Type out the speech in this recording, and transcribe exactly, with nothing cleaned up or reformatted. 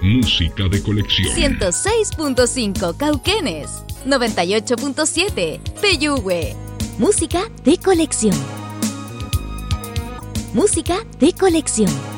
Música de colección. ciento seis punto cinco Cauquenes, noventa y ocho punto siete Peyúgue. Música de colección. Música de colección.